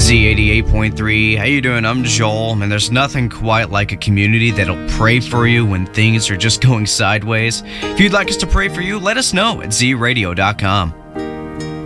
Z88.3. How you doing? I'm Joel, and there's nothing quite like a community that'll pray for you when things are just going sideways. If you'd like us to pray for you, let us know at zradio.com.